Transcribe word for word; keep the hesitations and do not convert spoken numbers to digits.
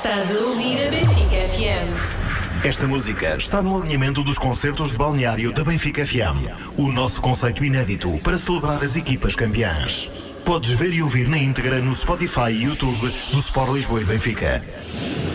Estás a ouvir a Benfica F M. Esta música está no alinhamento dos concertos de balneário da Benfica F M. O nosso conceito inédito para celebrar as equipas campeãs. Podes ver e ouvir na íntegra no Spotify e YouTube do Sport Lisboa e Benfica.